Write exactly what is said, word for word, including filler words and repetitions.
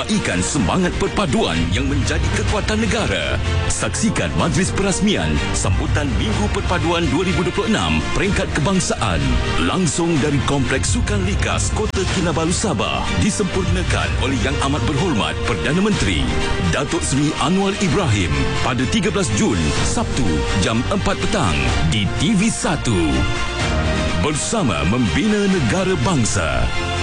meraikan semangat perpaduan yang menjadi kekuatan negara. Saksikan majlis perasmian sambutan Minggu Perpaduan dua ribu dua puluh enam peringkat kebangsaan langsung dari Kompleks Sukan Likas Kota Kinabalu, Sabah, disempurnakan oleh Yang Amat Berhormat Perdana Menteri Datuk Seri Anwar Ibrahim pada tiga belas Jun, Sabtu, jam empat petang di T V satu. Bersama membina negara bangsa.